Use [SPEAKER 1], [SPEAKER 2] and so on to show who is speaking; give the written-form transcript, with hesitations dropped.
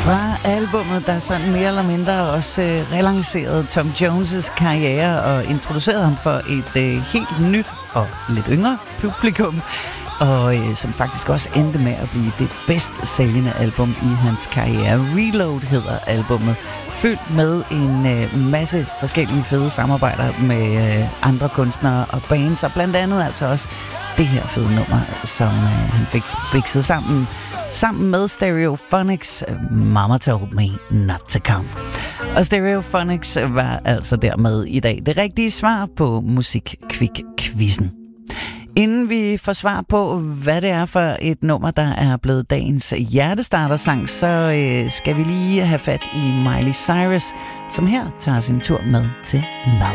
[SPEAKER 1] Fra albummet, der sådan mere eller mindre også relancerede Tom Jones' karriere og introducerede ham for et helt nyt og lidt yngre publikum, og som faktisk også endte med at blive det bedst sælgende album i hans karriere. Reload hedder albummet, fyldt med en masse forskellige fede samarbejder med andre kunstnere og bands, og blandt andet altså også det her fede nummer, som han fik mixet sammen med Stereophonics, Mama Told Me Not To Come. Og Stereophonics var altså dermed i dag det rigtige svar på Musikquik-quizzen. Inden vi får svar på, hvad det er for et nummer, der er blevet dagens hjertestartersang, så skal vi lige have fat i Miley Cyrus, som her tager sin tur med til Mad.